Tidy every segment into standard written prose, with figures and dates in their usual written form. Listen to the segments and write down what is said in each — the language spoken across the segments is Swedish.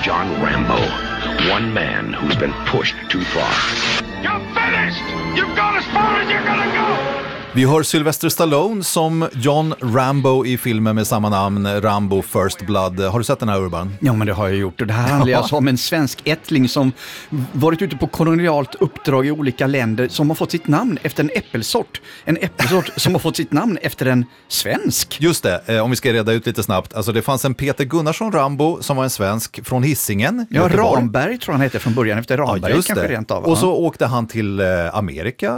John Rambo. One man who's been pushed too far. You're finished! You've gone as far as you're gonna go! Vi hör Sylvester Stallone som John Rambo i filmen med samma namn, Rambo First Blood. Har du sett den här, Urban? Ja, men det har jag gjort. Och det här handlar alltså om en svensk ättling som varit ute på kolonialt uppdrag i olika länder som har fått sitt namn efter en äppelsort. En äppelsort som har fått sitt namn efter en svensk. Just det, om vi ska reda ut lite snabbt. Alltså det fanns en Peter Gunnarsson Rambo som var en svensk från Hisingen. Ja, Ramberg tror han hette från början, efter Ramberg just kanske det. rent av. Och så åkte han till Amerika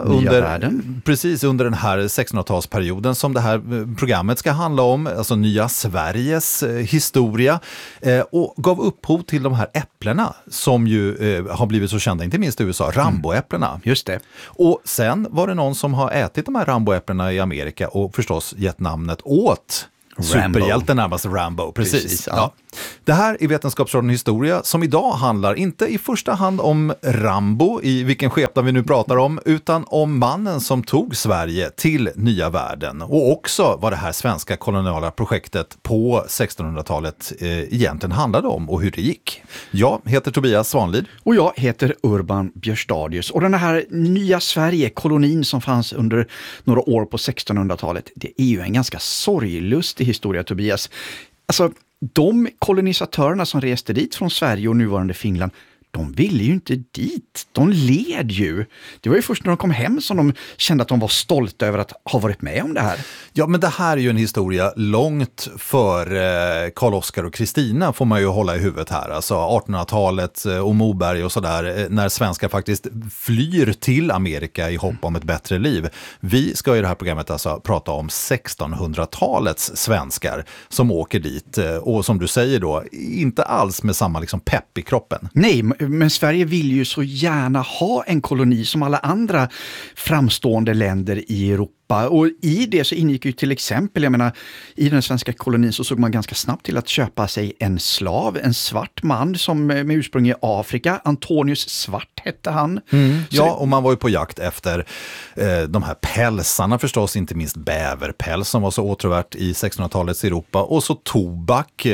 under den här 1600-talsperioden som det här programmet ska handla om, alltså nya Sveriges historia, och gav upphov till de här äpplena som ju har blivit så kända, inte minst i USA, Ramboäpplena. Just det. Och sen var det någon som har ätit de här Ramboäpplena i Amerika och förstås gett namnet åt superhjälten närmast Rambo, precis. Ja. Det här är Vetenskapsradion Historia som idag handlar inte i första hand om Rambo i vilken skepnad vi nu pratar om, utan om mannen som tog Sverige till nya världen och också vad det här svenska koloniala projektet på 1600-talet egentligen handlade om och hur det gick. Jag heter Tobias Svanlid. Och jag heter Urban Björstadius. Och den här nya Sverige, kolonin som fanns under några år på 1600-talet, det är ju en ganska sorglustig historia, Tobias. Alltså, de kolonisatörerna som reste dit från Sverige och nuvarande Finland, de ville ju inte dit. De led ju. Det var ju först när de kom hem som de kände att de var stolta över att ha varit med om det här. Ja, men det här är ju en historia långt för Karl Oskar och Kristina får man ju hålla i huvudet här. Alltså 1800-talet och Moberg och sådär, när svenskar faktiskt flyr till Amerika i hopp om ett bättre liv. Vi ska i det här programmet alltså prata om 1600-talets svenskar som åker dit och som du säger då, inte alls med samma liksom pepp i kroppen. Nej, men Sverige vill ju så gärna ha en koloni som alla andra framstående länder i Europa. Och i det så ingick ju till exempel, jag menar, i den svenska kolonin så såg man ganska snabbt till att köpa sig en slav, en svart man som med ursprung i Afrika. Antonius Svart hette han. Ja, och man var ju på jakt efter de här pälsarna förstås, inte minst bäverpäls som var så åtråvärt i 1600-talets Europa. Och så tobak,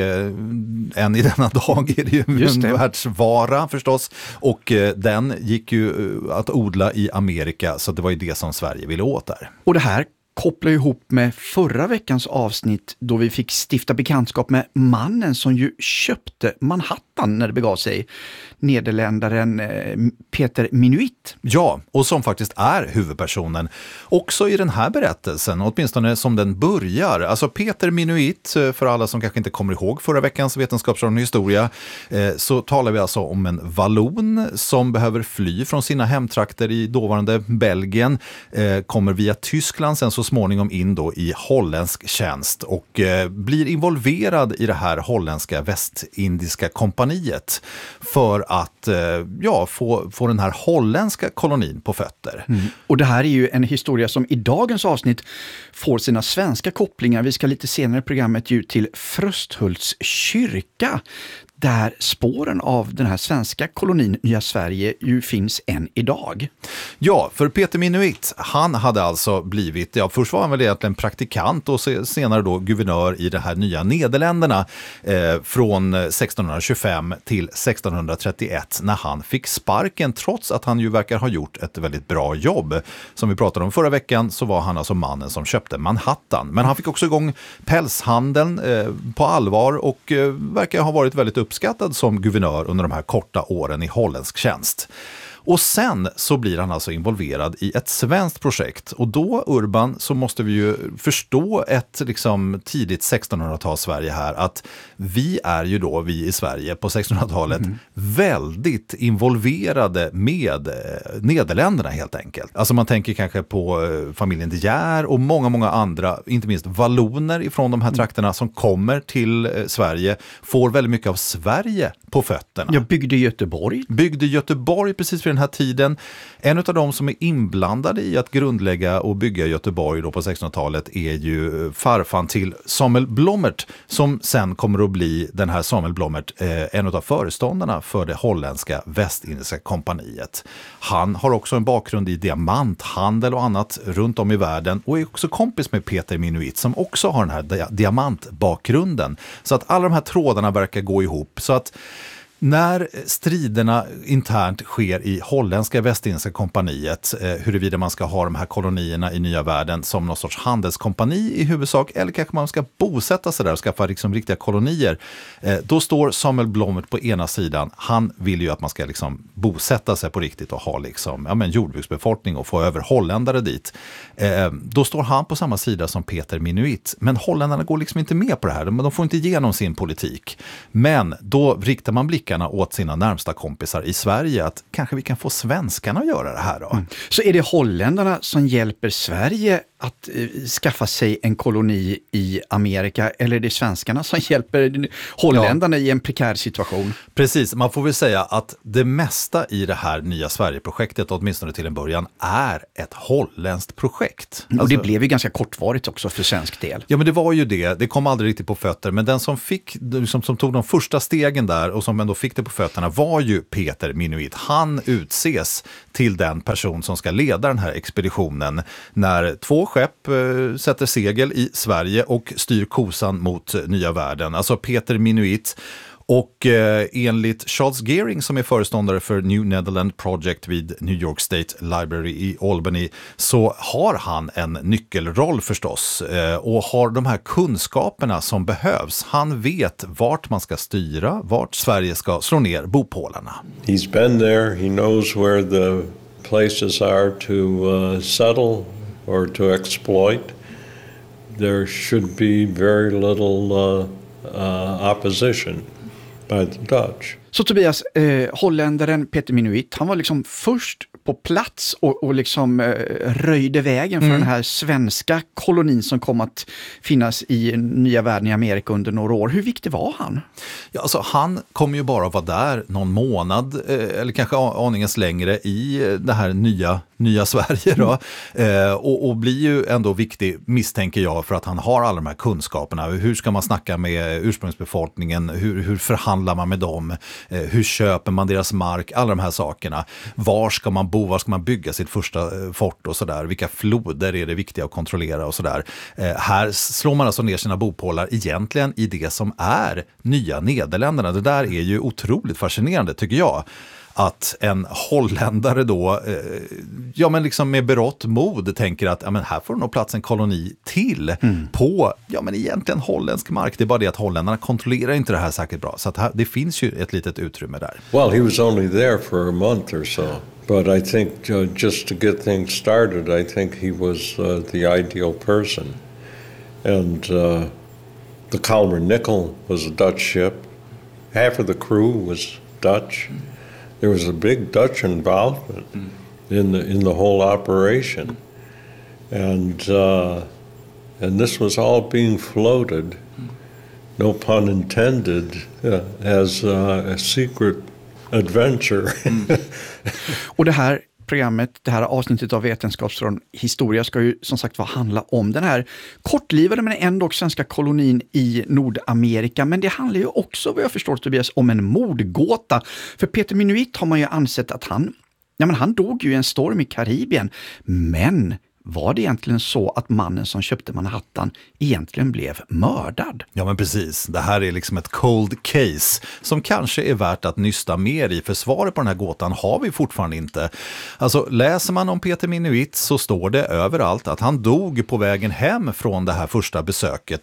än i denna dag är det ju en världsvara förstås. Och den gick ju att odla i Amerika, så det var ju det som Sverige ville åt där. Och det här kopplar ihop med förra veckans avsnitt då vi fick stifta bekantskap med mannen som ju köpte Manhattan när det begav sig. Nederländaren Peter Minuit. Ja, och som faktiskt är huvudpersonen också i den här berättelsen, åtminstone som den börjar. Alltså Peter Minuit, för alla som kanske inte kommer ihåg förra veckans Vetenskapsradion Historia, så talar vi alltså om en vallon som behöver fly från sina hemtrakter i dåvarande Belgien, kommer via Tyskland sen så småningom in då i holländsk tjänst och blir involverad i det här holländska västindiska kompaniet för att få den här holländska kolonin på fötter. Och det här är ju en historia som i dagens avsnitt får sina svenska kopplingar. Vi ska lite senare i programmet ju till Frösthults kyrka, där spåren av den här svenska kolonin Nya Sverige ju finns än idag. Ja, för Peter Minuit, han hade alltså blivit, först var han väl egentligen praktikant och senare då guvernör i det här nya Nederländerna från 1625 till 1631 när han fick sparken, trots att han ju verkar ha gjort ett väldigt bra jobb. Som vi pratade om förra veckan så var han alltså mannen som köpte Manhattan. Men han fick också igång pälshandeln på allvar och verkar ha varit väldigt uppskattad som guvernör under de här korta åren i holländsk tjänst. Och sen så blir han alltså involverad i ett svenskt projekt. Och då, Urban, så måste vi ju förstå ett liksom tidigt 1600-tal Sverige här. Att vi är ju då, vi i Sverige på 1600-talet, väldigt involverade med Nederländerna helt enkelt. Alltså man tänker kanske på familjen De Geer och många, många andra, inte minst valloner ifrån de här trakterna som kommer till Sverige, får väldigt mycket av Sverige på fötterna. Jag byggde Göteborg precis vid den här tiden. En av de som är inblandade i att grundlägga och bygga Göteborg då på 1600-talet är ju farfan till Samuel Blommert, som sen kommer att bli den här Samuel Blommert, en av föreståndarna för det holländska västindiska kompaniet. Han har också en bakgrund i diamanthandel och annat runt om i världen och är också kompis med Peter Minuit som också har den här diamantbakgrunden. Så att alla de här trådarna verkar gå ihop. Så att När striderna internt sker i holländska Västindiska kompaniet, huruvida man ska ha de här kolonierna i nya världen som någon sorts handelskompani i huvudsak, eller kanske man ska bosätta sig där och skaffa liksom riktiga kolonier, då står Samuel Blommet på ena sidan. Han vill ju att man ska liksom bosätta sig på riktigt och ha liksom, jordbruksbefolkning och få över holländare dit. Då står han på samma sida som Peter Minuit. Men holländarna går liksom inte med på det här. De får inte igenom sin politik. Men då riktar man blickarna åt sina närmsta kompisar i Sverige att kanske vi kan få svenskarna att göra det här då. Så är det holländarna som hjälper Sverige att skaffa sig en koloni i Amerika, eller är det svenskarna som hjälper holländarna i en prekär situation? Precis, man får väl säga att det mesta i det här nya Sverige-projektet, åtminstone till en början, är ett holländskt projekt. Och det blev ju ganska kortvarigt också för svensk del. Ja, men det var ju det. Det kom aldrig riktigt på fötter, men den som som tog de första stegen där och som ändå fick det på fötterna var ju Peter Minuit. Han utses till den person som ska leda den här expeditionen när 2 skepp sätter segel i Sverige och styr kosan mot nya världen. Alltså Peter Minuit. Och enligt Charles Gearing som är föreståndare för New Netherland Project vid New York State Library i Albany, så har han en nyckelroll förstås och har de här kunskaperna som behövs. Han vet vart man ska styra, vart Sverige ska slå ner bopålarna. He's been there, he knows where the places are to settle or to exploit. There should be very little opposition by the Dutch. Så Tobias, holländaren Peter Minuit, han var liksom först på plats och liksom röjde vägen för den här svenska kolonin som kom att finnas i nya världen i Amerika under några år. Hur viktig var han? Ja, alltså, han kommer ju bara vara där någon månad eller kanske aningens längre i det här nya Sverige då. Och blir ju ändå viktig, misstänker jag, för att han har alla de här kunskaperna. Hur ska man snacka med ursprungsbefolkningen? Hur förhandlar man med dem? Hur köper man deras mark? Alla de här sakerna. Var ska man bo? Var ska man bygga sitt första fort och sådär? Vilka floder är det viktiga att kontrollera och sådär? Här slår man alltså ner sina bopålar egentligen i det som är nya Nederländerna. Det där är ju otroligt fascinerande, tycker jag. Att en holländare då, liksom med berått mod tänker att här får nog plats en koloni till på, egentligen holländsk mark. Det är bara det att holländarna kontrollerar inte det här särskilt bra. Så att det finns ju ett litet utrymme där. Well, he was only there for a month or so. But I think just to get things started, I think he was the ideal person. And the Kalmar Nickel was a Dutch ship. Half of the crew was Dutch. There was a big Dutch involvement in the whole operation, and this was all being floated, no pun intended, as a secret adventure. Och det här programmet, det här avsnittet av Vetenskapsradion Historia ska ju som sagt handla om den här kortlivade men ändå svenska kolonin i Nordamerika. Men det handlar ju också, vad jag förstår Tobias, om en mordgåta. För Peter Minuit har man ju ansett att han dog ju i en storm i Karibien. Men var det egentligen så att mannen som köpte Manhattan egentligen blev mördad? Ja, men precis. Det här är liksom ett cold case som kanske är värt att nysta mer i. För svaret på den här gåtan har vi fortfarande inte. Alltså, läser man om Peter Minuit så står det överallt att han dog på vägen hem från det här första besöket,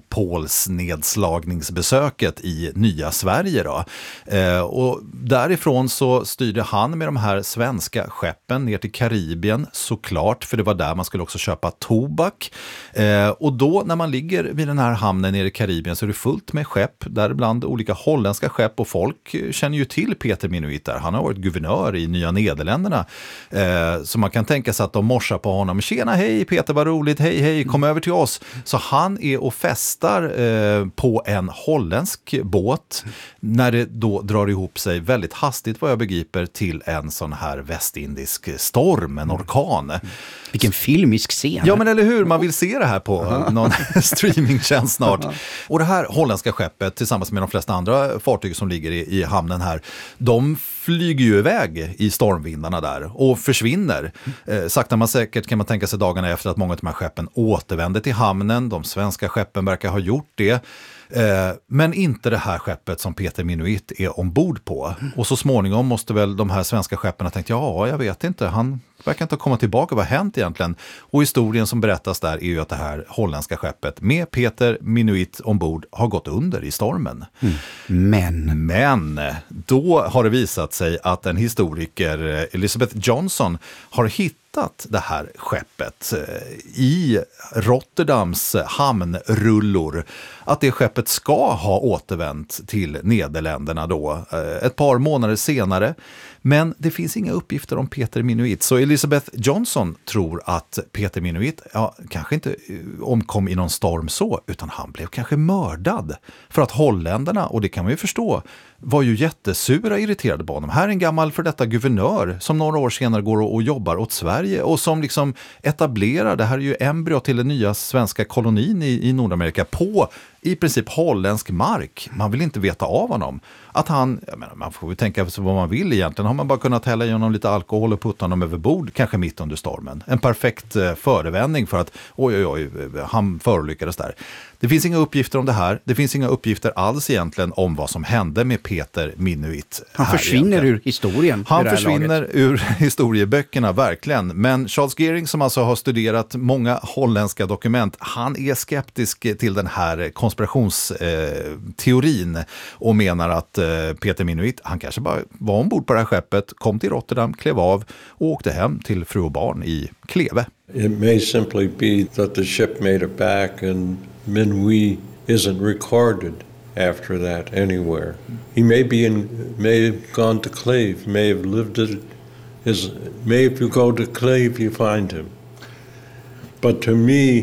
bopålsnedslagningsbesöket i nya Sverige då. Och därifrån så styrde han med de här svenska skeppen ner till Karibien, såklart, för det var där man skulle också köpa tobak. Och då när man ligger vid den här hamnen nere i Karibien så är det fullt med skepp, däribland olika holländska skepp, och folk känner ju till Peter Minuit där. Han har varit guvernör i Nya Nederländerna. Så man kan tänka sig att de morsar på honom. Tjena, hej Peter, vad roligt, hej, kom över till oss. Så han är och festar på en holländsk båt när det då drar ihop sig väldigt hastigt, vad jag begriper, till en sån här västindisk storm, en orkan. Vilken filmisk scen. Ja, men eller hur? Man vill se det här på någon streamingtjänst snart. Och det här holländska skeppet tillsammans med de flesta andra fartyg som ligger i hamnen här, de flyger ju iväg i stormvindarna där och försvinner. Sakta men säkert kan man tänka sig dagarna efter att många av de här skeppen återvänder till hamnen. De svenska skeppen verkar ha gjort det. Men inte det här skeppet som Peter Minuit är ombord på. Och så småningom måste väl de här svenska skeppen ha tänkt, ja, jag vet inte, han verkar inte komma tillbaka, vad har hänt egentligen? Och historien som berättas där är ju att det här holländska skeppet med Peter Minuit ombord har gått under i stormen. Men då har det visat sig att en historiker, Elizabeth Johnson, har hittat det här skeppet i Rotterdams hamnrullor. Att det skeppet ska ha återvänt till Nederländerna då ett par månader senare. Men det finns inga uppgifter om Peter Minuit. Så Elizabeth Johnson tror att Peter Minuit kanske inte omkom i någon storm så, utan han blev kanske mördad. För att holländarna, och det kan man ju förstå, var ju jättesura, irriterade på honom. Här är en gammal för detta guvernör som några år senare går och jobbar åt Sverige och som liksom etablerar, det här är ju embryo till den nya svenska kolonin i Nordamerika på i princip holländsk mark. Man vill inte veta av honom. Att han, man får ju tänka vad man vill egentligen. Har man bara kunnat hälla i honom lite alkohol och putta honom över bord, kanske mitt under stormen. En perfekt förevändning för att oj, han förolyckades där. Det finns inga uppgifter om det här. Det finns inga uppgifter alls egentligen om vad som hände med Peter Minuit. Han försvinner ur historien. Han försvinner ur historieböckerna, verkligen. Men Charles Gehring, som alltså har studerat många holländska dokument, han är skeptisk till den här konspirationsteorin och menar att Peter Minuit, han kanske bara var ombord på det här skeppet, kom till Rotterdam, klev av och åkte hem till fru och barn i Kleve. It may simply be that the ship made it back and Minuit isn't recorded after that anywhere. He may have gone to Kleve, may have lived may if you go to Kleve you find him. But to me,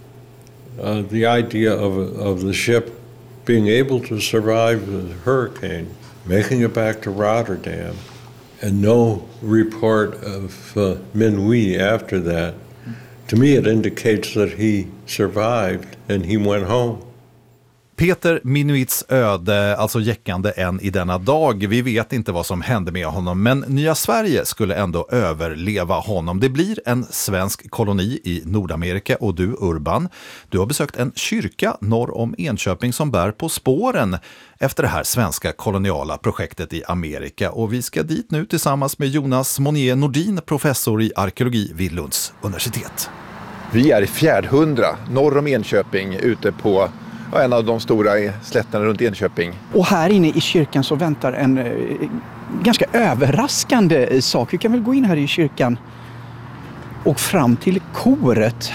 the idea of the ship being able to survive the hurricane, making it back to Rotterdam, and no report of Minuit after that, to me it indicates that he survived and he went home. Peter Minuits öde, alltså jäckande än i denna dag. Vi vet inte vad som hände med honom, men Nya Sverige skulle ändå överleva honom. Det blir en svensk koloni i Nordamerika och du, Urban, du har besökt en kyrka norr om Enköping som bär på spåren efter det här svenska koloniala projektet i Amerika. Och vi ska dit nu tillsammans med Jonas Monier Nordin, professor i arkeologi vid Lunds universitet. Vi är i Fjärdhundra, norr om Enköping, ute på en av de stora slätterna runt Enköping. Och här inne i kyrkan så väntar en ganska överraskande sak. Vi kan väl gå in här i kyrkan och fram till koret.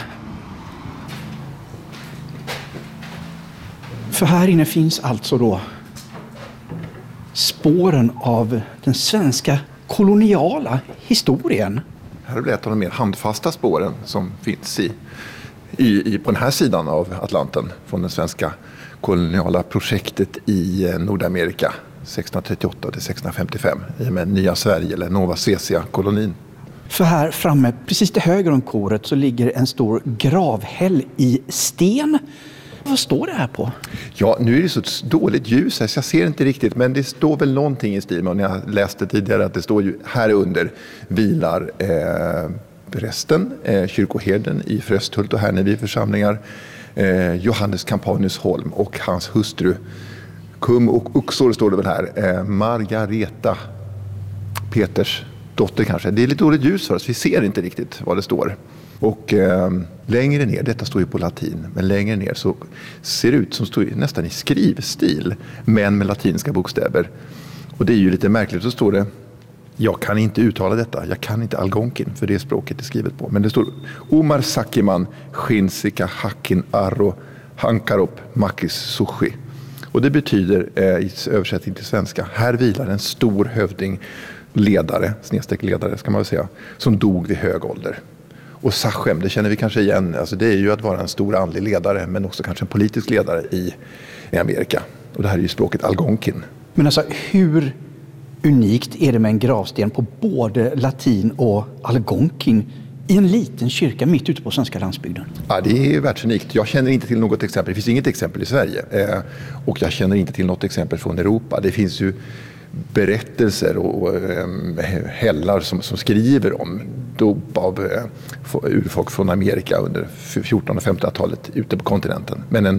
För här inne finns alltså då spåren av den svenska koloniala historien. Här är ett av de mer handfasta spåren som finns på den här sidan av Atlanten från det svenska koloniala projektet i Nordamerika 1638 till 1655 i med Nya Sverige eller Nova Scotia-kolonin. För här framme, precis till höger om koret, så ligger en stor gravhäll i sten. Vad står det här på? Ja, nu är det så dåligt ljus här så jag ser inte riktigt, men det står väl någonting i stil med, och jag läste tidigare att det står ju här under vilar prästen, kyrkoherden i Frösthult och Härneby församlingar, Johannes Campanius Holm och hans hustru Kum och Uxor står det väl här, Margareta Peters dotter kanske. Det är lite dåligt ljus för oss, vi ser inte riktigt vad det står. Och längre ner, detta står ju på latin, men längre ner så ser det ut som står nästan i skrivstil, men med latinska bokstäver. Och det är ju lite märkligt, så står det, jag kan inte uttala detta, jag kan inte algonkin för det språket är skrivet på. Men det står Omar Sakiman, Shinsika Hakin Arro Hankarop Makis Sushi. Och det betyder i översättning till svenska, här vilar en stor hövding, ledare, snedstreckledare ska man väl säga, som dog vid hög ålder. Och Sachem, det känner vi kanske igen, alltså det är ju att vara en stor andlig ledare men också kanske en politisk ledare i Amerika. Och det här är ju språket algonkin. Men alltså hur unikt är det med en gravsten på både latin och algonkin i en liten kyrka mitt ute på svenska landsbygden? Ja, det är världsunikt. Jag känner inte till något exempel. Det finns inget exempel i Sverige. Och jag känner inte till något exempel från Europa. Det finns ju berättelser och hällar som skriver om dop av urfolk från Amerika under 1400- och 1500-talet ute på kontinenten. Men en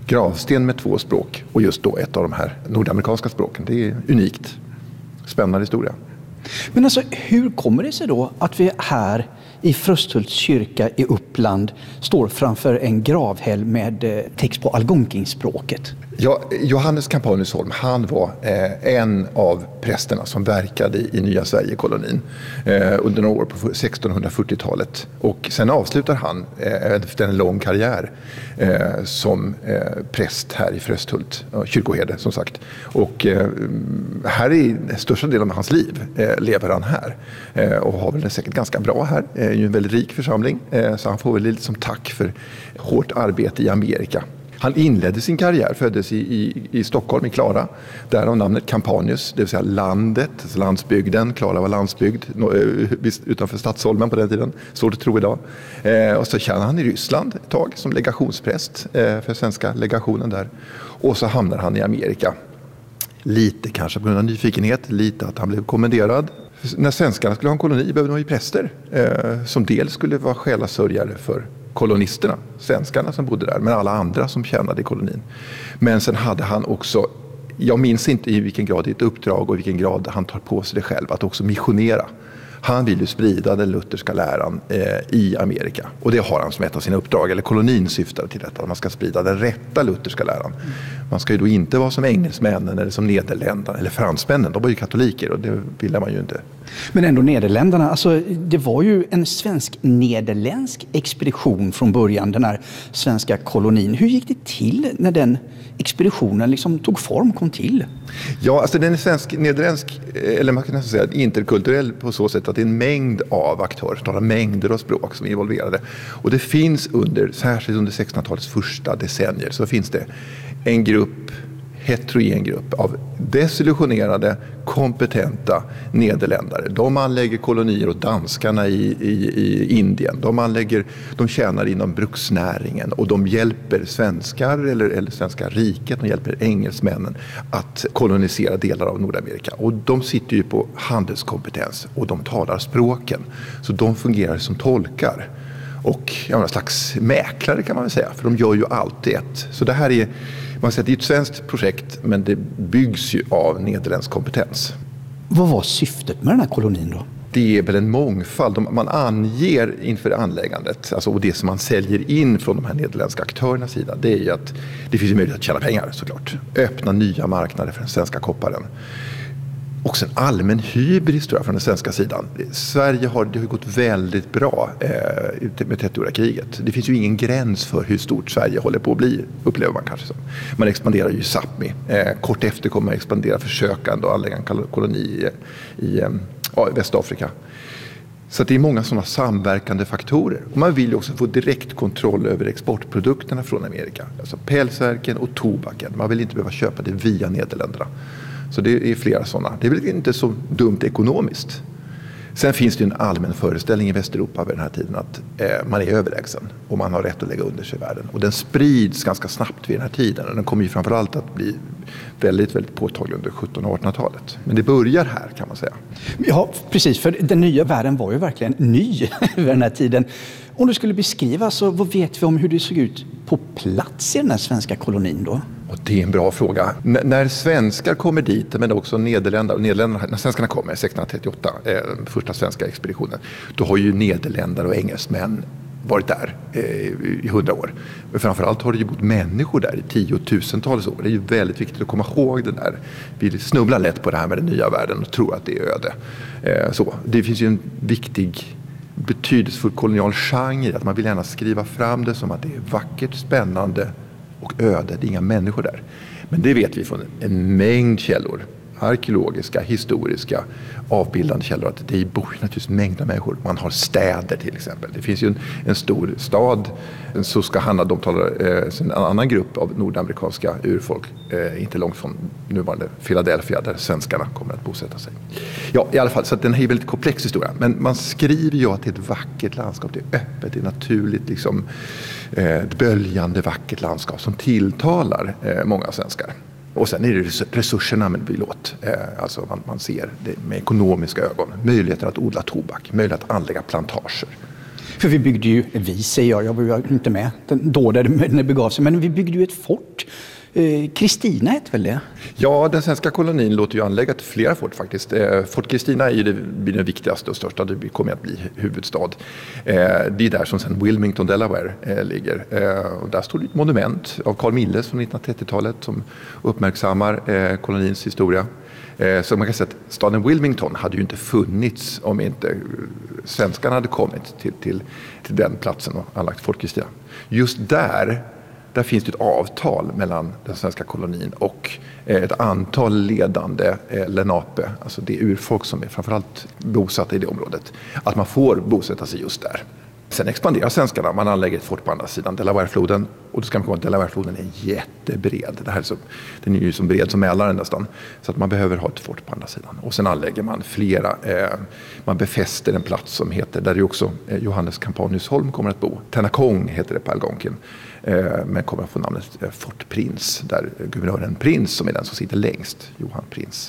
gravsten med 2 språk och just då ett av de här nordamerikanska språken. Det är unikt. Spännande historia. Men alltså, hur kommer det sig då att vi här i Frösthults kyrka i Uppland står framför en gravhäll med text på algonquinspråket? Ja, Johannes Campanius-Holm, han var en av prästerna som verkade i Nya Sverige-kolonin under några år på 1640-talet. Och sen avslutar han efter en lång karriär som präst här i Frösthult, kyrkoherde som sagt. Och här i största delen av hans liv lever han här och har väl det säkert ganska bra här. Det är ju en väldigt rik församling, så han får väl lite som tack för hårt arbete i Amerika. Han inledde sin karriär, föddes i Stockholm, i Klara. Därav namnet Campanius, det vill säga landet, alltså landsbygden. Klara var landsbygd utanför Stadsholmen på den tiden. Svårt att tro idag. Och så tjänade han i Ryssland ett tag som legationspräst för svenska legationen där. Och så hamnar han i Amerika. Lite kanske på grund av nyfikenhet, lite att han blev kommenderad. När svenskarna skulle ha en koloni behövde de ju präster som dels skulle vara själasörjare för kolonisterna, svenskarna som bodde där, men alla andra som tjänade i kolonin. Men sen hade han också, jag minns inte i vilken grad det är ett uppdrag och i vilken grad han tar på sig det själv, att också missionera. Han vill ju sprida den lutherska läran i Amerika. Och det har han som ett av sina uppdrag, eller kolonin syftar till detta, att man ska sprida den rätta lutherska läran. Man ska ju då inte vara som engelsmännen eller som nederländarna eller fransmännen, de var ju katoliker och det ville man ju inte. Men ändå Nederländerna, alltså det var ju en svensk-nederländsk expedition från början, den här svenska kolonin. Hur gick det till när den expeditionen liksom tog form, kom till? Ja, alltså den är svensk-nederländsk, eller man kan nästan säga interkulturell på så sätt att det är en mängd av aktörer, några mängder av språk som är involverade. Och det finns särskilt under 1600-talets första decennier, så finns det en heterogen grupp av desillusionerade, kompetenta nederländare. De anlägger kolonier åt danskarna i Indien. De tjänar inom bruksnäringen och de hjälper svenskar eller svenska riket, de hjälper engelsmännen att kolonisera delar av Nordamerika. Och de sitter ju på handelskompetens och de talar språken. Så de fungerar som tolkar. Och en slags mäklare kan man väl säga, för de gör ju alltid ett. Så det här är, man säger, det är ett svenskt projekt, men det byggs ju av nederländsk kompetens. Vad var syftet med den här kolonin då? Det är väl en mångfald. Man anger inför anläggandet, alltså, och det som man säljer in från de här nederländska aktörernas sida, det är ju att det finns ju möjlighet att tjäna pengar såklart. Öppna nya marknader för den svenska kopparen. Och en allmän hybris tror jag från den svenska sidan. Sverige har gått väldigt bra med 30-åriga kriget. Det finns ju ingen gräns för hur stort Sverige håller på att bli, upplever man kanske som. Man expanderar ju Sápmi. Kort efter kommer man expandera försökande och anlägga en koloni i Västafrika. Så det är många sådana samverkande faktorer. Och man vill ju också få direkt kontroll över exportprodukterna från Amerika. Alltså pälsverken och tobaken. Man vill inte behöva köpa det via Nederländerna. Så det är flera sådana. Det är väl inte så dumt ekonomiskt. Sen finns det ju en allmän föreställning i Västeuropa vid den här tiden att man är överlägsen och man har rätt att lägga under sig världen. Och den sprids ganska snabbt vid den här tiden. Och den kommer ju framförallt att bli väldigt, väldigt påtaglig under 1700- och 1800-talet. Men det börjar här kan man säga. Ja, precis. För den nya världen var ju verkligen ny vid den här tiden. Om du skulle beskriva, så vad vet vi om hur det såg ut på plats i den här svenska kolonin då? Och det är en bra fråga. När svenskar kommer dit, men också när svenskarna kommer 1638, första svenska expeditionen, då har ju nederländare och engelsmän varit där i 100 år. Men framförallt har det ju bott människor där i 10-tusentals år. Det är ju väldigt viktigt att komma ihåg det där. Vi snubblar lätt på det här med den nya världen och tror att det är öde. Så, det finns ju en viktig betydelsefull kolonial genre, att man vill gärna skriva fram det som att det är vackert, spännande och öde. Det är inga människor där. Men det vet vi från en mängd källor. Arkeologiska, historiska, avbildande källor, att det bor naturligtvis mängder av människor. Man har städer till exempel. Det finns ju en stor stad, Susquehanna, de talar en annan grupp av nordamerikanska urfolk, inte långt från nuvarande Philadelphia, där svenskarna kommer att bosätta sig. Ja, i alla fall, så att den är en väldigt komplex historia. Men man skriver ju att det är ett vackert landskap, det är öppet, det är naturligt, liksom, ett böljande vackert landskap som tilltalar många svenskar. Och sen är det resurserna med bilåt. Alltså man ser det med ekonomiska ögon. Möjligheter att odla tobak, möjlighet att anlägga plantager. För vi säger jag var ju inte med då när det begav sig, men vi byggde ju ett fort. Kristina heter väl det? Ja, den svenska kolonin låter ju anlägga flera fort faktiskt. Fort Kristina är ju det viktigaste och största, det kommer att bli huvudstad. Det är där som sen Wilmington, Delaware ligger. Och där står det ett monument av Carl Milles från 1930-talet som uppmärksammar kolonins historia. Så man kan säga att staden Wilmington hade ju inte funnits om inte svenskarna hade kommit till den platsen och anlagt Fort Kristina. Just där finns det ett avtal mellan den svenska kolonin och ett antal ledande Lenape, alltså det urfolk som är framförallt bosatta i det området, att man får bosätta sig just där. Sen expanderar svenskarna, man anlägger ett fort på andra sidan Delawarefloden, och då ska man komma att Delawarefloden är jättebred. Den är ju som bred som Mälaren nästan, så att man behöver ha ett fort på andra sidan. Och sen anlägger man man befäster en plats som heter, där det också Johannes Campanius-Holm kommer att bo. Tennakong heter det på Algonquin, men kommer att få namnet Fort Prins, där guvernören Prins, som är den som sitter längst, Johan Prins.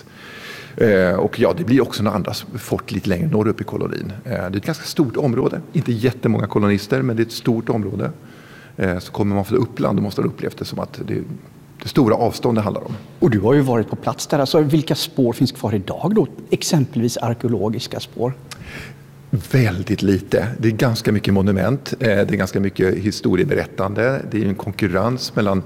Och ja, det blir också några andra fort lite längre norr upp i kolonin. Det är ett ganska stort område, inte jättemånga kolonister, men det är ett stort område. Så kommer man från Uppland och måste ha upplevt det som att det stora avstånd det handlar om. Och du har ju varit på plats där, alltså vilka spår finns kvar idag då? Exempelvis arkeologiska spår? Väldigt lite. Det är ganska mycket monument, det är ganska mycket historieberättande. Det är en konkurrens mellan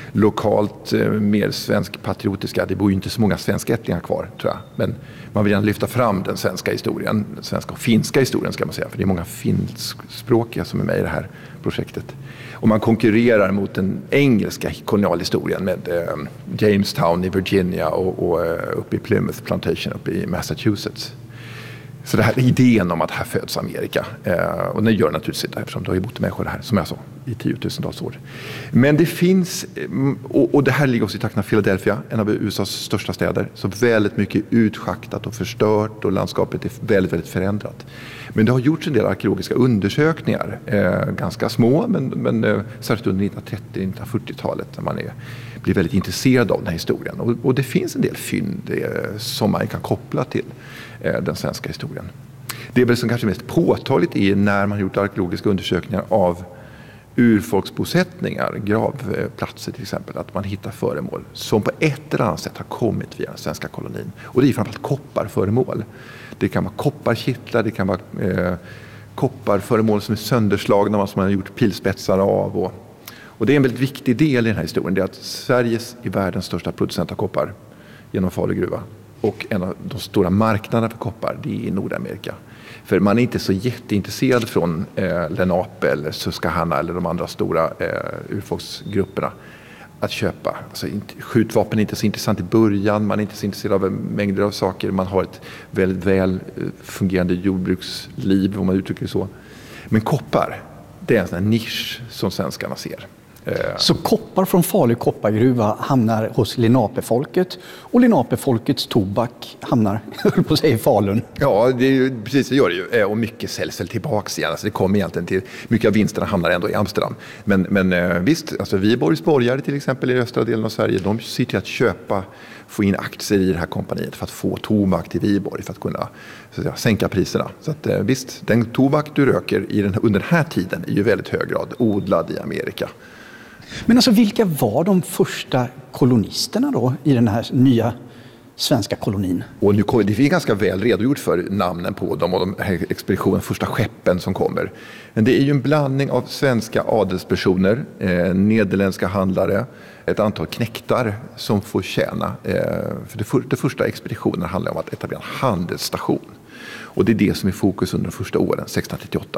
lokalt mer svensk patriotiska. Det bor ju inte så många svenskättlingar kvar, tror jag. Men man vill gärna lyfta fram den svenska historien, den svenska och finska historien ska man säga. För det är många finskspråkiga som är med i det här projektet. Och man konkurrerar mot den engelska kolonialhistorien med Jamestown i Virginia och uppe i Plymouth Plantation uppe i Massachusetts. Så det här idén om att här föds Amerika, och den gör naturligtvis inte, eftersom det har ju bott människor här, som jag sa, i 10 000-tals år. Men det finns, och det här ligger också i trakten av Philadelphia, en av USAs största städer, så väldigt mycket utschaktat och förstört och landskapet är väldigt, väldigt förändrat. Men det har gjorts en del arkeologiska undersökningar, ganska små, men särskilt under 1930-1940-talet, där man blir väldigt intresserad av den här historien. Och det finns en del fynd som man kan koppla till den svenska historien. Det är väl som kanske mest påtagligt är när man gjort arkeologiska undersökningar av urfolksbosättningar, gravplatser till exempel, att man hittar föremål som på ett eller annat sätt har kommit via den svenska kolonin. Och det är framförallt kopparföremål. Det kan vara kopparkittlar, det kan vara kopparföremål som är sönderslagna, som man har gjort pilspetsar av. Och det är en väldigt viktig del i den här historien, det är att Sveriges är världens största producent av koppar genom Falu gruva. Och en av de stora marknaderna för koppar, det är i Nordamerika. För man är inte så jätteintresserad från Lenape eller Susquehanna eller de andra stora urfolksgrupperna att köpa. Alltså, skjutvapen är inte så intressant i början, man är inte så intresserad av mängder av saker. Man har ett väldigt väl fungerande jordbruksliv, om man uttrycker det så. Men koppar, det är en sån här nisch som svenskarna ser. Så koppar från Falu koppargruva hamnar hos Lenape-folket, och Lenape-folkets tobak hamnar, höll på att säga, i Falun. Ja, det är ju, precis det gör det ju. Och mycket säljs väl tillbaka igen. Alltså det kommer egentligen till, mycket av vinsterna hamnar ändå i Amsterdam. Men visst, alltså Viborgs borgare till exempel i östra delen av Sverige, de ser till att få in aktier i det här kompaniet för att få tobak till Viborg, för att kunna sänka priserna. Så att visst, den tobak du röker under den här tiden är ju väldigt hög grad odlad i Amerika. Men alltså, vilka var de första kolonisterna då i den här nya svenska kolonin? Och det är ganska väl redogjort för namnen på dem och de här expeditionen, första skeppen som kommer. Men det är ju en blandning av svenska adelspersoner, nederländska handlare, ett antal knektar som får tjäna. För det första expeditionen handlar om att etablera en handelsstation. Och det är det som är fokus under de första åren, 1638,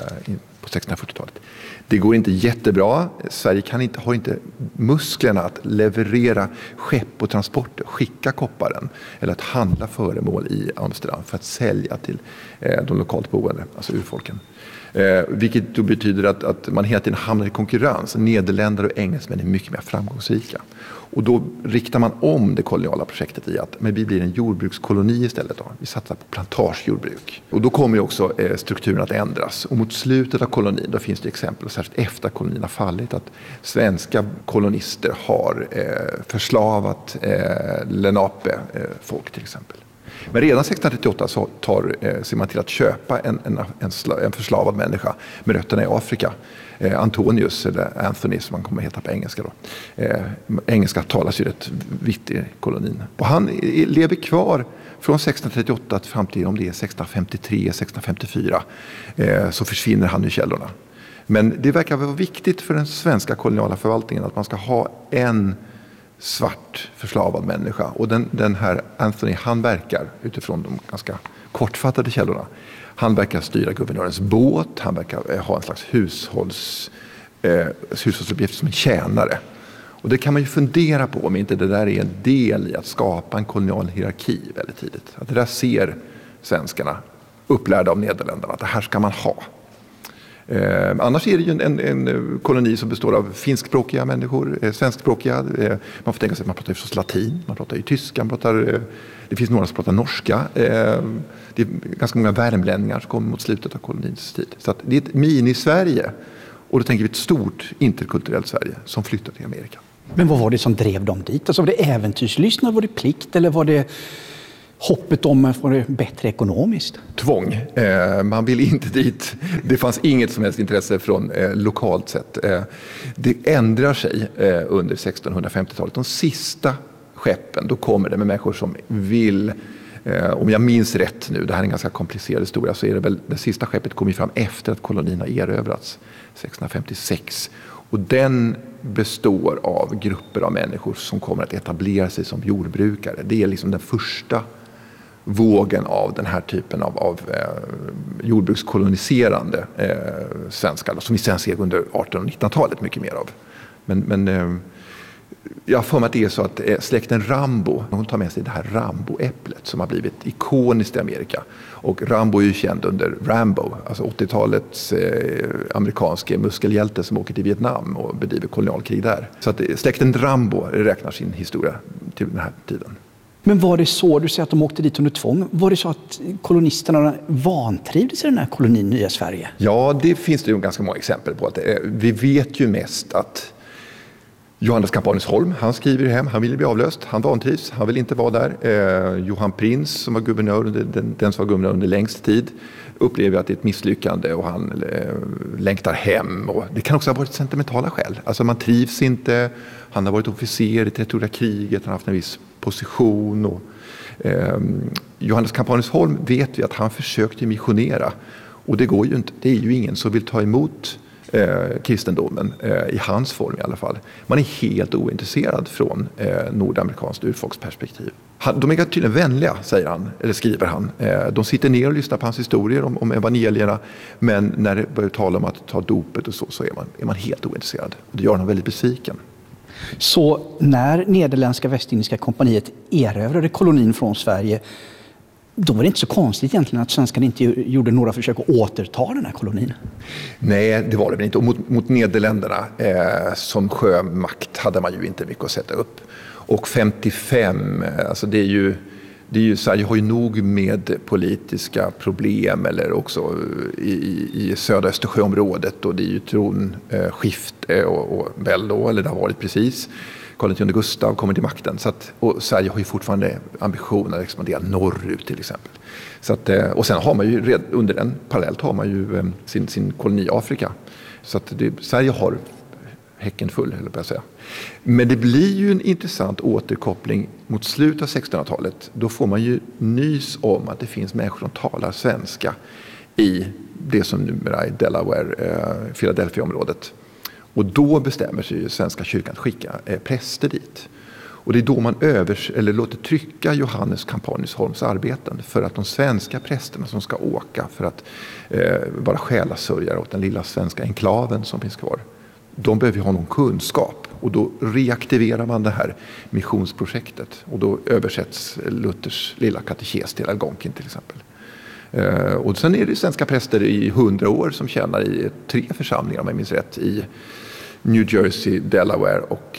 på 1640-talet. Det går inte jättebra. Sverige har inte musklerna att leverera skepp och transporter, skicka kopparen eller att handla föremål i Amsterdam för att sälja till de lokalt boende, alltså urfolken. Vilket då betyder att man hela tiden hamnar i konkurrens. Nederländare och engelsmän är mycket mer framgångsrika. Och då riktar man om det koloniala projektet i att vi blir en jordbrukskoloni istället. Då. Vi satsar på plantagejordbruk. Och då kommer ju också strukturen att ändras. Och mot slutet av kolonin, då finns det exempel, särskilt efter kolonin har fallit, att svenska kolonister har förslavat Lenape-folk till exempel. Men redan 1638 så ser man till att köpa en förslavad människa med rötterna i Afrika. Antonius, eller Anthony som han kommer att heta på engelska då. Engelska talas ju rätt vitt i kolonin. Och han lever kvar från 1638 fram till om det är 1653, 1654 så försvinner han ur källorna. Men det verkar vara viktigt för den svenska koloniala förvaltningen att man ska ha en svart förslavad människa. Och den här Anthony, han verkar utifrån de ganska kortfattade källorna. Han verkar styra guvernörens båt, han verkar ha en slags hushållsuppgift som en tjänare. Och det kan man ju fundera på om inte det där är en del i att skapa en kolonial hierarki väldigt tidigt. Att det där ser svenskarna, upplärda av Nederländerna, att det här ska man ha. Annars är det ju en koloni som består av finskspråkiga människor, svenskspråkiga. Man får tänka sig att man pratar förstås latin, man pratar ju tyska, det finns några som pratar norska. Det är ganska många värmlänningar som kommer mot slutet av kolonins tid. Så att det är ett mini-Sverige, och då tänker vi ett stort interkulturellt Sverige som flyttar till Amerika. Men vad var det som drev dem dit? Alltså var det äventyrslystnad, var det plikt eller var det hoppet om att få det bättre ekonomiskt? Tvång. Man vill inte dit. Det fanns inget som helst intresse från lokalt sätt. Det ändrar sig under 1650-talet. De sista skeppen, då kommer det med människor som vill, om jag minns rätt nu, det här är en ganska komplicerad historia, så är det väl det sista skeppet kommer fram efter att kolonin har erövrats 1656. Och den består av grupper av människor som kommer att etablera sig som jordbrukare. Det är liksom den första vågen av den här typen av jordbrukskoloniserande svenskar som vi sen ser under 1800- och 1900-talet mycket mer av. Men jag har för mig att det är så att släkten Rambo, hon tar med sig det här Rambo-äpplet som har blivit ikoniskt i Amerika. Och Rambo är ju känd under Rambo, alltså 80-talets amerikanske muskelhjälte som åker till Vietnam och bedriver kolonialkrig där. Så att släkten Rambo räknar sin historia till den här tiden. Men var det så, du säger att de åkte dit under tvång, var det så att kolonisterna vantrivdes i den här kolonin Nya Sverige? Ja, det finns det ju ganska många exempel på. Att vi vet ju mest att Johannes Campanus-Holm, han skriver hem, han ville bli avlöst, han vantrivs, han vill inte vara där. Johan Prins som var guvernör den som var guvernör under längst tid upplever att det är ett misslyckande och han längtar hem. Och det kan också ha varit sentimentala skäl. Alltså man trivs inte, han har varit officer i 30-åriga kriget, han har haft en viss position. Och, Johannes Campanus-Holm vet vi att han försökte missionera och det går ju inte. Det är ju ingen som vill ta emot kristendomen i hans form i alla fall. Man är helt ointresserad från nordamerikanskt urfolksperspektiv. De är tydligen vänliga, säger han, eller skriver han. De sitter ner och lyssnar på hans historier om evangelierna, men när det börjar tala om att ta dopet och så är man helt ointresserad. Det gör honom väldigt besviken. Så när Nederländska Västindiska kompaniet erövrade kolonin från Sverige, då var det inte så konstigt egentligen att svenskarna inte gjorde några försök att återta den här kolonin. Nej, det var det väl inte. Och mot Nederländerna som sjömakt hade man ju inte mycket att sätta upp. Och 55, alltså det är ju Sverige har ju nog med politiska problem eller också i södra Östersjöområdet, och det är ju tronskifte och väl då, eller det har varit precis. Karl X Gustav kommer till makten. Så att, och Sverige har ju fortfarande ambitioner att expandera norrut till exempel. Så att, och sen har man ju under den parallellt har man ju sin koloni Afrika. Så att Sverige har häcken full, eller på att säga. Men det blir ju en intressant återkoppling mot slutet av 1600-talet. Då får man ju nys om att det finns människor som talar svenska i det som numera är Delaware, Philadelphia-området. Och då bestämmer sig ju Svenska kyrkan att skicka präster dit. Och det är då man låter trycka Johannes Campanus-Holms arbeten för att de svenska prästerna som ska åka för att vara själasörjare åt den lilla svenska enklaven som finns kvar. De behöver ha någon kunskap, och då reaktiverar man det här missionsprojektet. Och då översätts Luthers lilla katekes till Algonkin till exempel. Och sen är det svenska präster i 100 år som tjänar i 3 församlingar om jag minns rätt, i New Jersey, Delaware och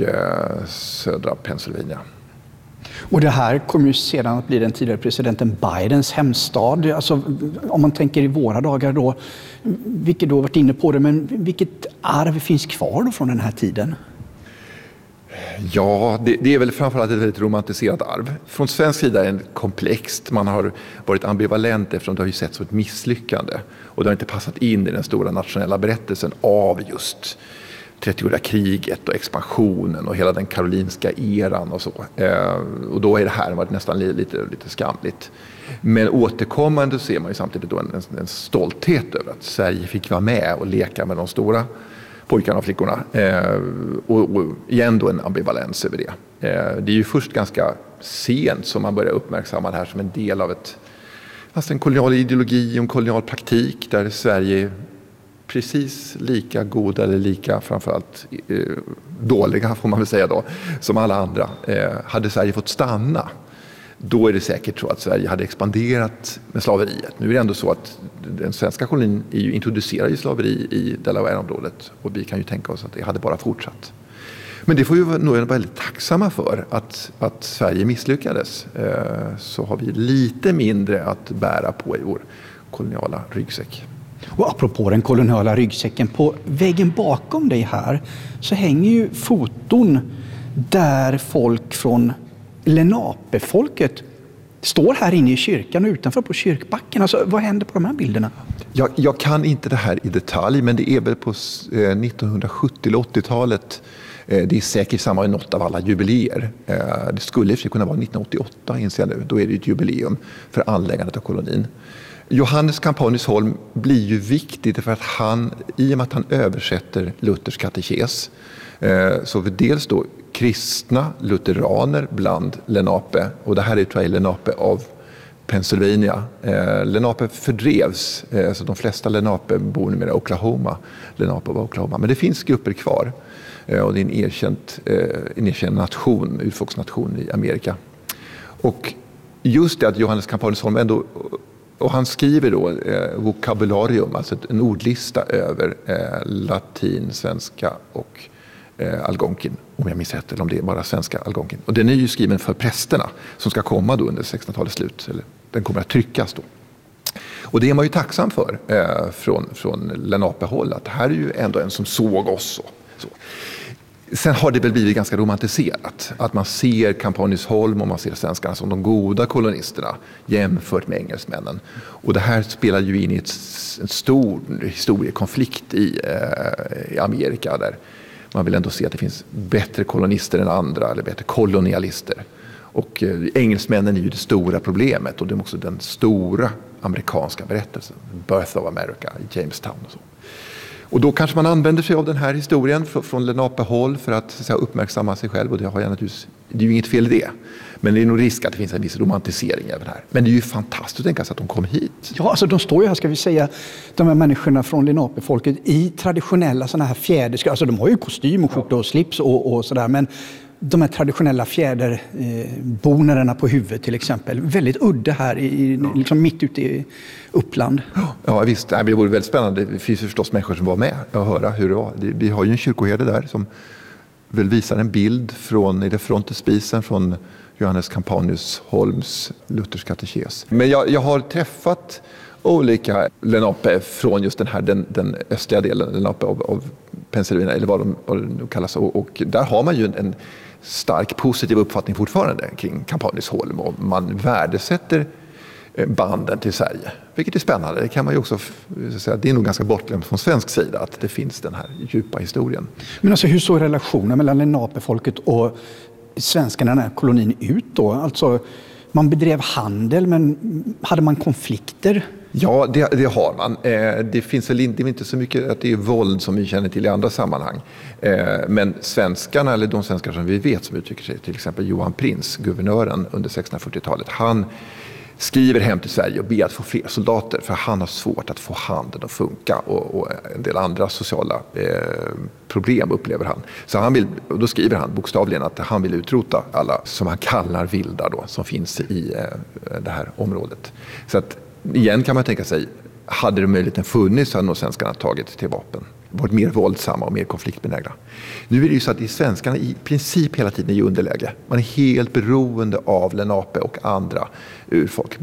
södra Pennsylvania. Och det här kommer ju sedan att bli den tidigare presidenten Bidens hemstad. Alltså, om man tänker i våra dagar då, vilket då varit inne på det, men vilket arv finns kvar då från den här tiden? Ja, det är väl framförallt ett väldigt romantiserat arv. Från svensk sida är det komplext. Man har varit ambivalent eftersom det har ju sett som ett misslyckande. Och det har inte passat in i den stora nationella berättelsen av just 30-åriga kriget och expansionen och hela den karolinska eran och så. Och då är det här varit nästan lite skamligt. Men återkommande ser man ju samtidigt då en stolthet över att Sverige fick vara med och leka med de stora pojkarna och flickorna. Och igen då en ambivalens över det. Det är ju först ganska sent som man börjar uppmärksamma det här som en del av en kolonial ideologi och en kolonial praktik där Sverige är precis lika goda eller lika framförallt dåliga får man väl säga då som alla andra. Hade Sverige fått stanna, då är det säkert så att Sverige hade expanderat med slaveriet. Nu är det ändå så att den svenska kolonin introducerar ju slaveri i Delaware-området och vi kan ju tänka oss att det hade bara fortsatt. Men det får ju nog vara väldigt tacksamma för att Sverige misslyckades. Så har vi lite mindre att bära på i vår koloniala ryggsäck. Och apropå den koloniala ryggsäcken, på väggen bakom dig här så hänger ju foton där folk från Lenape-folket står här inne i kyrkan och utanför på kyrkbacken. Alltså, vad händer på de här bilderna? Jag kan inte det här i detalj, men det är väl på 1970- eller 80-talet. Det är säkert samma i något av alla jubileer. Det skulle i och för sig kunna vara 1988, inser jag nu. Då är det ett jubileum för anläggandet av kolonin. Johannes Campanus-Holm blir ju viktig för att i och med att han översätter Luthers katekes, så för dels då kristna lutheraner bland Lenape, och det här är tror jag Lenape av Pennsylvania. Lenape fördrevs, så de flesta Lenape bor numera i Oklahoma. Lenape var Oklahoma, men det finns grupper kvar och det är en erkänd nation, urfolksnation i Amerika. Och just det att Johannes Campanus-Holm ändå, och han skriver då vokabularium, alltså en ordlista över latin, svenska och algonkin, om jag minns rätt, eller om det är bara svenska algonkin. Och den är ju skriven för prästerna som ska komma då under 1600-talets slut, eller den kommer att tryckas då. Och det är man ju tacksam för från Lenape-håll, att här är ju ändå en som såg oss. Så. Sen har det väl blivit ganska romantiserat. Att man ser Campanus-Holm och man ser svenskarna som de goda kolonisterna jämfört med engelsmännen. Och det här spelar ju in i en stor historiekonflikt i Amerika där man vill ändå se att det finns bättre kolonister än andra eller bättre kolonialister. Och engelsmännen är ju det stora problemet och det är också den stora amerikanska berättelsen. Birth of America i Jamestown och så. Och då kanske man använder sig av den här historien från Lenape-håll för att säga, uppmärksamma sig själv. Och det har jag naturligtvis, det är ju inget fel i det. Men det är nog risk att det finns en viss romantisering över det här. Men det är ju fantastiskt att tänka sig att de kom hit. Ja, alltså de står ju här, ska vi säga, de här människorna från Lenape-folket i traditionella sådana här fjäderskor. Alltså de har ju kostym och skjorta och slips och sådär. Men de här traditionella fjäderbonerna på huvudet till exempel. Väldigt udda här, liksom mitt ute i Uppland. Ja visst, det vore väldigt spännande. Det finns förstås människor som var med och höra hur det var. Vi har ju en kyrkoherde där som väl visar en bild från frontespisen från Johannes Campanus-Holms Luthers katekes. Men jag har träffat olika Lenape från just den östliga delen Lenape av Pennsylvania, eller vad de kallas. Och där har man ju en stark positiv uppfattning fortfarande kring Campanus-Holm och man värdesätter banden till Sverige, vilket är spännande. Det kan man ju också säga, det är nog ganska bortglömt från svensk sida att det finns den här djupa historien. Men alltså hur såg relationen mellan Lenape-folket och svenskarna i den här kolonin ut då? Alltså man bedrev handel, men hade man konflikter? Ja, det har man. Det finns väl inte så mycket att det är våld som vi känner till i andra sammanhang. Men svenskarna, eller de svenskar som vi vet som uttrycker sig, till exempel Johan Prins, guvernören under 1640-talet, han skriver hem till Sverige och ber att få fler soldater för han har svårt att få handeln att funka och en del andra sociala problem upplever han. Så då skriver han bokstavligen att han vill utrota alla som han kallar vilda då, som finns i det här området. Så att igen kan man tänka sig, hade det möjligheten funnits så hade nog svenskarna tagit till vapen. Varit mer våldsamma och mer konfliktbenägna. Nu är det ju så att svenskarna i princip hela tiden är i underläge. Man är helt beroende av Lenape och andra urfolk.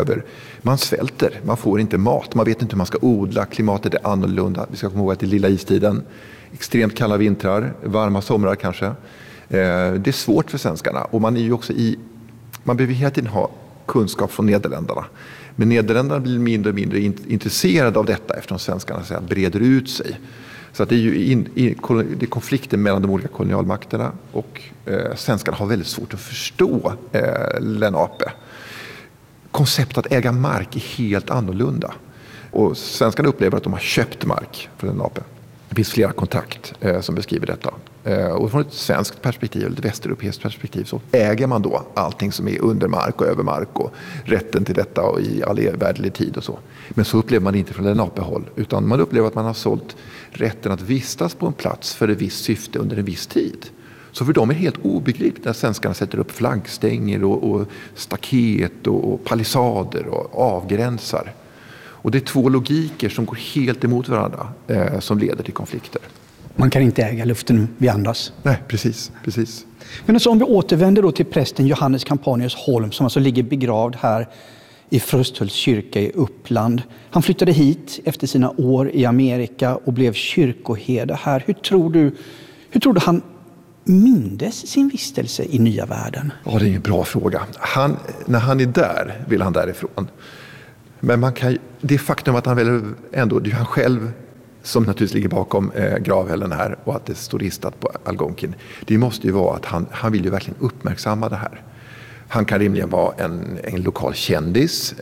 Man svälter, man får inte mat, man vet inte hur man ska odla, klimatet är annorlunda. Vi ska komma ihåg att det är lilla istiden, extremt kalla vintrar, varma somrar kanske. Det är svårt för svenskarna och man behöver hela tiden ha kunskap från Nederländerna. Men Nederländerna blir mindre och mindre intresserade av detta eftersom svenskarna så här breder ut sig. Så att det är ju det är konflikten mellan de olika kolonialmakterna och svenskarna har väldigt svårt att förstå Lenape. Konceptet att äga mark är helt annorlunda. Och svenskarna upplever att de har köpt mark från Lenape. Det finns flera kontrakt som beskriver detta. Och från ett svenskt perspektiv, eller ett västeuropeiskt perspektiv, så äger man då allting som är under mark och över mark och rätten till detta och i all evärdlig tid och så. Men så upplever man det inte från Lenape-håll, utan man upplever att man har sålt rätten att vistas på en plats för ett visst syfte under en viss tid. Så för dem är det helt obegripligt när svenskarna sätter upp flaggstänger och staket och palissader och avgränsar. Och det är två logiker som går helt emot varandra som leder till konflikter. Man kan inte äga luften vi andas. Nej, precis. Men alltså, om vi återvänder då till prästen Johannes Campanius Holm som alltså ligger begravd här i Frösthults kyrka i Uppland. Han flyttade hit efter sina år i Amerika och blev kyrkoherde här. Hur tror du han mindes sin vistelse i nya världen? Ja, det är en bra fråga. När han är där vill han därifrån. Men det faktum att han väl ändå, det är han själv som naturligtvis ligger bakom gravhällen här och att det står ristat på Algonkin. Det måste ju vara att han vill ju verkligen uppmärksamma det här. Han kan rimligen vara en lokal kändis.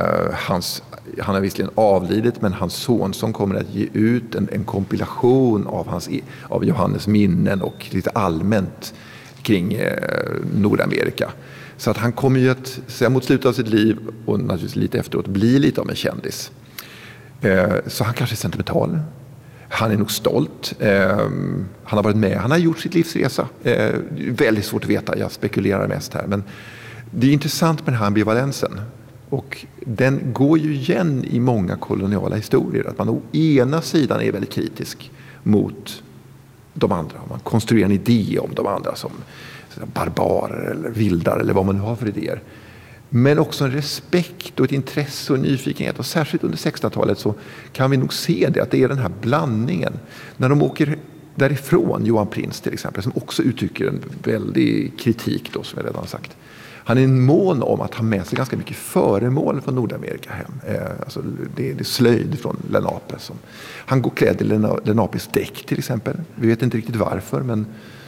Han har visserligen avlidit, men hans son som kommer att ge ut en kompilation av Johannes minnen och lite allmänt kring Nordamerika. Så att han kommer ju att mot slutet av sitt liv och naturligtvis lite efteråt bli lite av en kändis. Så han kanske är sentimental. Han är nog stolt. Han har varit med. Han har gjort sitt livsresa. Väldigt svårt att veta. Jag spekulerar mest här. Men det är intressant med den här ambivalensen. Och den går ju igen i många koloniala historier. Att man å ena sidan är väldigt kritisk mot de andra. Man konstruerar en idé om de andra som barbarer eller vildar eller vad man nu har för idéer. Men också en respekt och ett intresse och en nyfikenhet. Och särskilt under 1600-talet så kan vi nog se det, att det är den här blandningen. När de åker därifrån, Johan Prins till exempel, som också uttrycker en väldig kritik då, som jag redan har sagt. Han är en mån om att ha med sig ganska mycket föremål från Nordamerika hem. Alltså det är slöjd från Lenape. Han går klädd i Lenapes dräkt till exempel. Vi vet inte riktigt varför, men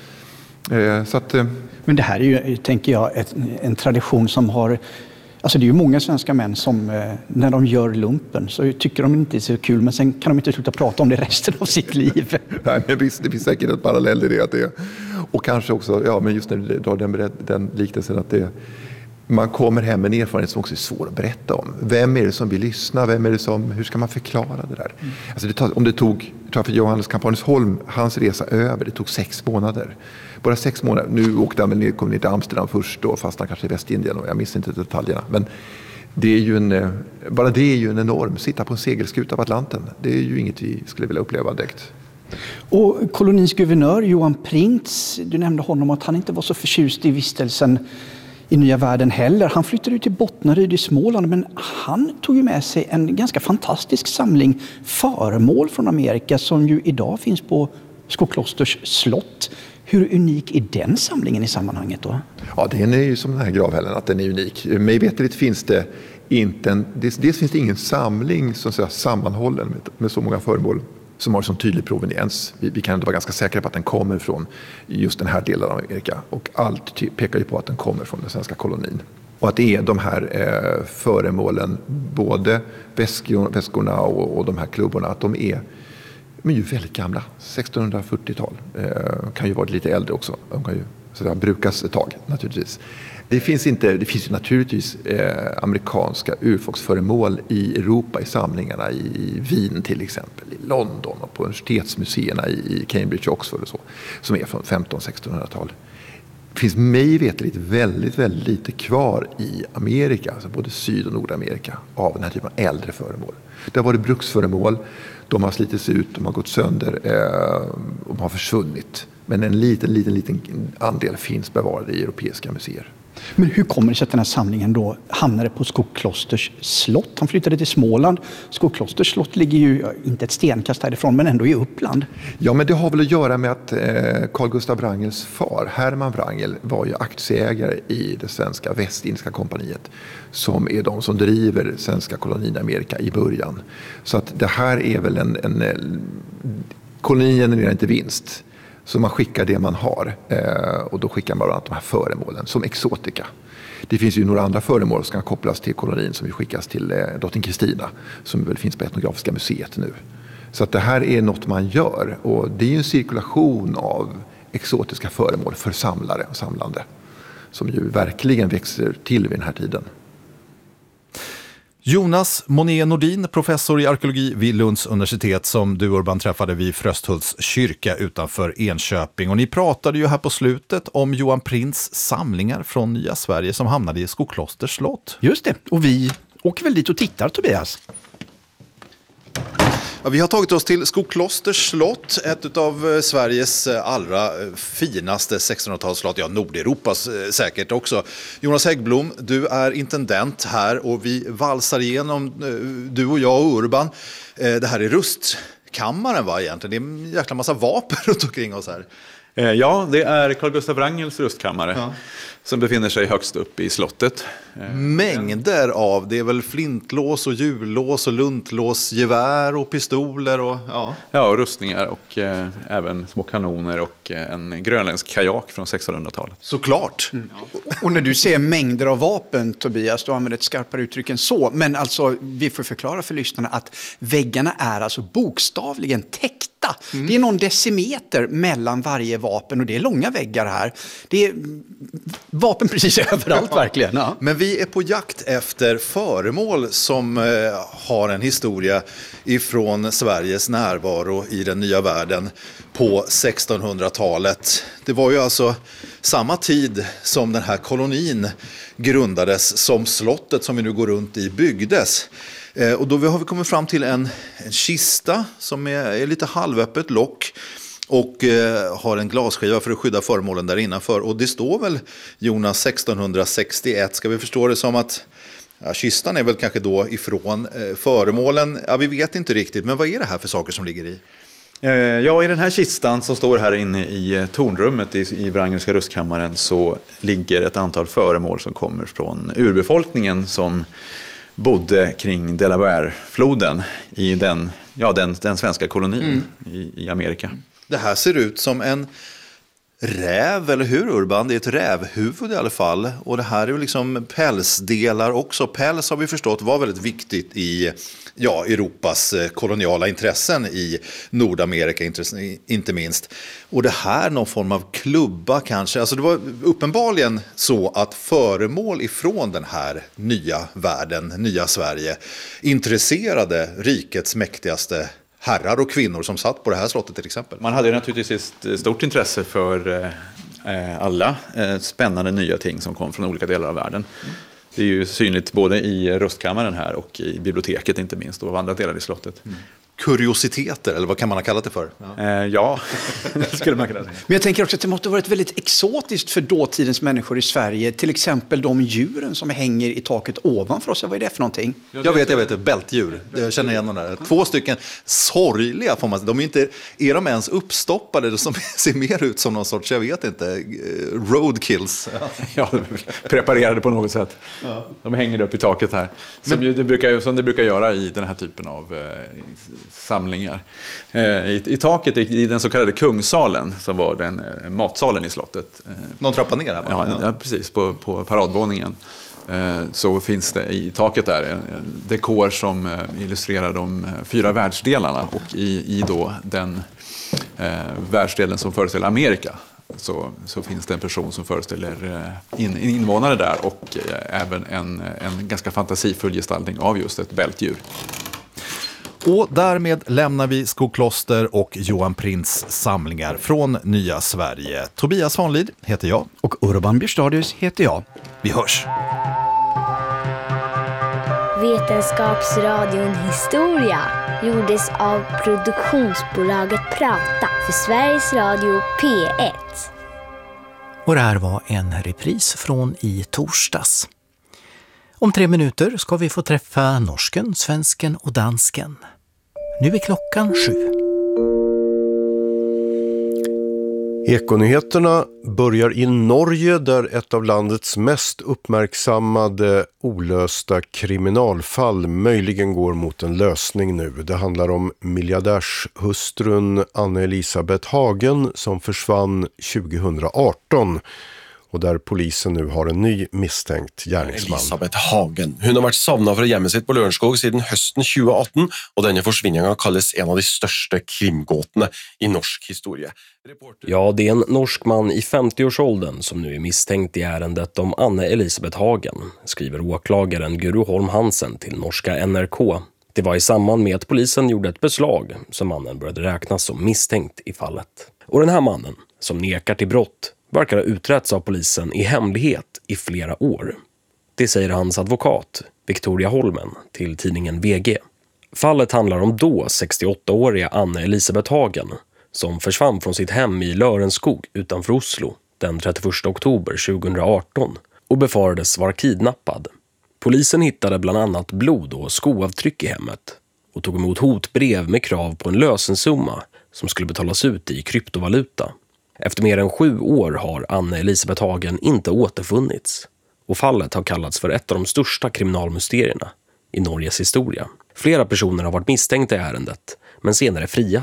Men det här är ju, tänker jag, en tradition som har... Alltså det är ju många svenska män som när de gör lumpen så tycker de inte är så kul, men sen kan de inte sluta prata om det resten av sitt liv. Nej, men visst, det finns säkert ett parallell i det. Att det och kanske också, ja, men just när du drar den liknelsen att man kommer hem med en erfarenhet som också är svår att berätta om. Vem är det som vill lyssna? Hur ska man förklara det där? Alltså det tog för Johannes Campanius Holm, hans resa över, det tog 6 månader. Bara 6 månader. Nu åkte han kom ner till Amsterdam först och fastnade kanske i Västindien och jag minns inte detaljerna. Men det är ju en enorm, sitta på en segelskuta på Atlanten. Det är ju inget vi skulle vilja uppleva direkt. Och kolonins guvernör Johan Printz, du nämnde honom att han inte var så förtjust i vistelsen i nya världen heller. Han flyttade ut till Bottnaryd i Småland, men han tog ju med sig en ganska fantastisk samling föremål från Amerika som ju idag finns på Skoklosters slott. Hur unik är den samlingen i sammanhanget då? Ja, den är ju som den här gravhällen, att den är unik. Mig veterligt finns det inte dels finns det ingen samling så att säga, sammanhållen med så många föremål som har sån tydlig proveniens. Vi kan ändå vara ganska säkra på att den kommer från just den här delen av Amerika. Och allt pekar ju på att den kommer från den svenska kolonin. Och att det är de här föremålen, både väskorna och de här klubborna, att de är ju väldigt gamla. 1640-tal. Kan ju vara lite äldre också. De kan ju brukas ett tag naturligtvis. Det finns ju naturligtvis amerikanska urfolksföremål i Europa i samlingarna i Wien till exempel, i London och på universitetsmuseerna i Cambridge och Oxford och så, som är från 1500-1600-tal. Det finns mig veterligt väldigt, väldigt lite kvar i Amerika, alltså både Syd- och Nordamerika, av den här typen av äldre föremål. Det har varit bruksföremål, de har slitits ut, de har gått sönder och de har försvunnit. Men en liten andel finns bevarade i europeiska museer. Men hur kommer det sig att den här samlingen då hamnade på Skokklosters slott? Han flyttade till Småland. Skokklosters slott ligger ju inte ett stenkast härifrån, men ändå i Uppland. Ja, men det har väl att göra med att Carl Gustaf Wrangels far, Herman Wrangel, var ju aktieägare i det svenska Västindiska kompaniet, som är de som driver svenska kolonin i Amerika i början. Så att det här är väl kolonin genererar inte vinst. Så man skickar det man har, och då skickar man bland annat de här föremålen som exotika. Det finns ju några andra föremål som kan kopplas till kolonin som skickas till drottning Kristina, som väl finns på Etnografiska museet nu. Så att det här är något man gör, och det är ju en cirkulation av exotiska föremål för samlare och samlande som ju verkligen växer till vid den här tiden. Jonas Monet Nordin, professor i arkeologi vid Lunds universitet, som du, Urban, träffade vid Frösthults kyrka utanför Enköping. Och ni pratade ju här på slutet om Johan Prints samlingar från Nya Sverige som hamnade i Skokklosters slott. Just det, och vi åker väl dit och tittar, Tobias? Ja, vi har tagit oss till Skokklosters slott, ett av Sveriges allra finaste 1600-talsslott, ja, Nordeuropas säkert också. Jonas Häggblom, du är intendent här och vi valsar igenom, du och jag och Urban. Det här är rustkammaren, va, egentligen? Det är en jäkla massa vapen runt omkring oss här. Ja, det är Carl Gustaf Wrangels rustkammare som befinner sig högst upp i slottet. Mängder av, det är väl flintlås och hjullås och luntlås, gevär och pistoler och Ja, och rustningar och även små kanoner och en grönländsk kajak från 1600-talet. Såklart. Mm. Och när du ser mängder av vapen, Tobias, du använder ett skarpare uttryck än så. Men alltså, vi får förklara för lyssnarna att väggarna är alltså bokstavligen täckta. Det är någon decimeter mellan varje vapen och det är långa väggar här. Det är vapen precis överallt verkligen. Ja. Men vi är på jakt efter föremål som har en historia ifrån Sveriges närvaro i den nya världen på 1600-talet. Det var ju alltså samma tid som den här kolonin grundades, som slottet som vi nu går runt i byggdes. Och då har vi kommit fram till en kista som är lite halvöppet lock och har en glasskiva för att skydda föremålen där innanför. Och det står väl, Jonas, 1661. Ska vi förstå det som att kistan är väl kanske då ifrån föremålen? Ja, vi vet inte riktigt, men vad är det här för saker som ligger i? Ja, i den här kistan som står här inne i tornrummet i Wrangelska rustkammaren så ligger ett antal föremål som kommer från urbefolkningen som bodde kring Delaware-floden i den svenska kolonin i Amerika. Det här ser ut som en räv, eller hur, Urban? Det är ett rävhuvud i alla fall. Och det här är ju liksom pälsdelar också. Päls har vi förstått var väldigt viktigt i Europas koloniala intressen i Nordamerika inte minst. Och det här någon form av klubba kanske. Alltså det var uppenbarligen så att föremål ifrån den här nya världen, nya Sverige, intresserade rikets mäktigaste herrar och kvinnor som satt på det här slottet till exempel. Man hade naturligtvis ett stort intresse för alla spännande nya ting som kom från olika delar av världen. Det är ju synligt både i rustkammaren här och i biblioteket inte minst och andra delar i slottet. Kuriositeter, eller vad kan man ha kallat det för? Ja, det skulle man kunna säga. Men jag tänker också att det måste ha varit väldigt exotiskt för dåtidens människor i Sverige. Till exempel de djuren som hänger i taket ovanför oss. Vad är det för någonting? Jag vet, bältdjur. Jag känner igen de där. 2 stycken sorgliga får man säga. De är inte, är de ens uppstoppade? Som ser mer ut som någon sorts, jag vet inte, roadkills. Ja, preparerade på något sätt. Ja. De hänger upp i taket här. Som det brukar göra i den här typen av samlingar. I taket i den så kallade kungssalen som var den matsalen i slottet. Någon trappa ner här? Ja, precis. På paradvåningen. Så finns det i taket där en dekor som illustrerar de 4 världsdelarna och i då den världsdelen som föreställer Amerika så finns det en person som föreställer invånare där och även en ganska fantasifull gestaltning av just ett bältdjur. Och därmed lämnar vi Skokloster och Johan Prints samlingar från Nya Sverige. Tobias Vanlid heter jag. Och Urban Björstadius heter jag. Vi hörs! Vetenskapsradion Historia gjordes av produktionsbolaget Prata för Sveriges Radio P1. Och det här var en repris från i torsdags. Om 3 minuter ska vi få träffa norsken, svensken och dansken. Nu är klockan 7. Ekonyheterna börjar i Norge där ett av landets mest uppmärksammade olösta kriminalfall möjligen går mot en lösning nu. Det handlar om miljardärshustrun Anne-Elisabeth Hagen som försvann 2018 och där polisen nu har en ny misstänkt gärningsman. Elisabeth Hagen. Hon har varit savnet från hemmet sitt på Lørenskog sedan hösten 2018 och denna försvinningen kallas en av de största krimgåtorna i norsk historia. Ja, det är en norsk man i 50-årsåldern som nu är misstänkt i ärendet om Anne-Elisabeth Hagen, skriver åklagaren Guro Holm Hansen till norska NRK. Det var i samband med att polisen gjorde ett beslag som mannen började räknas som misstänkt i fallet. Och den här mannen, som nekar till brott, verkar ha utretts av polisen i hemlighet i flera år. Det säger hans advokat, Victoria Holmen, till tidningen VG. Fallet handlar om då 68-åriga Anne-Elisabeth Hagen, som försvann från sitt hem i Lørenskog utanför Oslo den 31 oktober 2018 och befarades vara kidnappad. Polisen hittade bland annat blod och skoavtryck i hemmet och tog emot hotbrev med krav på en lösensumma som skulle betalas ut i kryptovaluta. Efter mer än 7 år har Anne-Elisabeth Hagen inte återfunnits och fallet har kallats för ett av de största kriminalmysterierna i Norges historia. Flera personer har varit misstänkta i ärendet men senare friats.